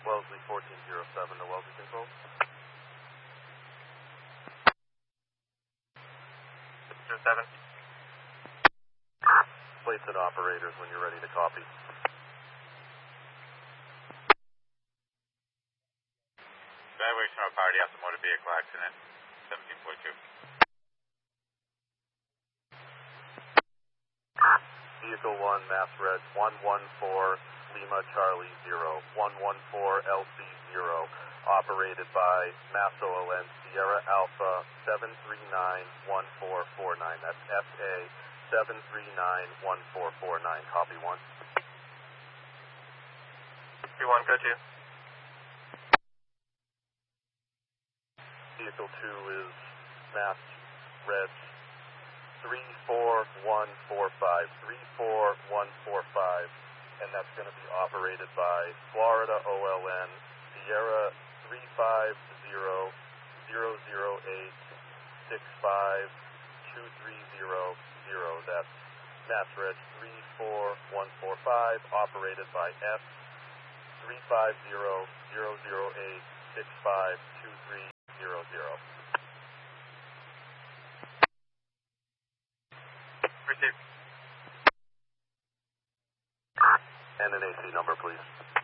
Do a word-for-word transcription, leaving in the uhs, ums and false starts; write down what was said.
Wellesley fourteen zero seven to Wellesley Control. zero seven. Plates and operators when you're ready to copy. Evaluation of a party after motor vehicle accident, seventeen forty-two. Vehicle one, Mass Red one one four, Lima Charlie zero, one one four L C zero, operated by Mass O L N Sierra Alpha seven three nine one four four nine. That's S A seven three nine one four four nine. Copy one. two one, go to. Vehicle two is Mass Red three four one four five, three four one four five, and that's going to be operated by Florida O L N Sierra three five zero zero zero eight six five two three zero zero. That's Mass Red three four one four five, operated by S three five zero zero zero eight six five two three zero zero. Received. And an A C number, please.